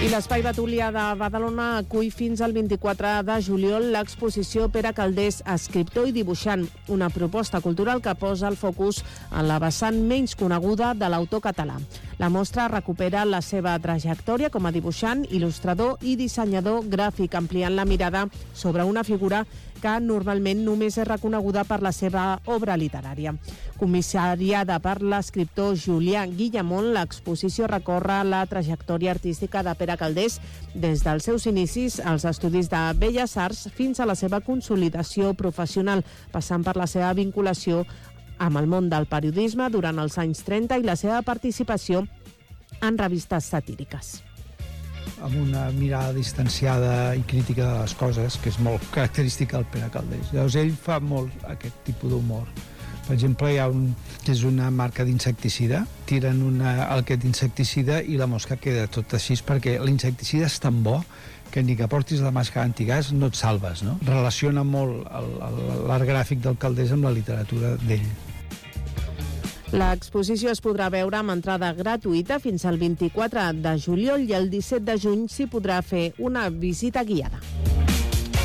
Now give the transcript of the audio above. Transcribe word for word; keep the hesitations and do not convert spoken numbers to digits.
I l'Espai Betulia de Badalona acull fins al vint-i-quatre de juliol l'exposició Pere Calders, escriptor i dibuixant, una proposta cultural que posa el focus en la vessant menys coneguda de l'autor català. La mostra recupera la seva trajectòria com a dibuixant, il·lustrador i dissenyador gràfic, ampliant la mirada sobre una figura que normalment només és reconeguda per la seva obra literària. Comissariada per l'escriptor Julià Guillamont, l'exposició recorre la trajectòria artística de Pere Calders des dels seus inicis als estudis de Belles Arts fins a la seva consolidació professional, passant per la seva vinculació amb el món del periodisme durant els anys trenta i la seva participació en revistes satíriques. Amb una mirada distanciada i crítica de les coses, que és molt característica del Pere Calders. Llavors ell fa molt aquest tipus d'humor. Per exemple, hi ha un que és una marca d'insecticida, tiren una, aquest insecticida i la mosca queda tot així perquè l'insecticida és tan bo que ni que portis la màscara antigàs no et salves, no? Relaciona molt l'art gràfic del Calders amb la literatura d'ell. L'exposició es podrà veure amb entrada gratuïta fins al vint-i-quatre de juliol i el disset de juny s'hi podrà fer una visita guiada.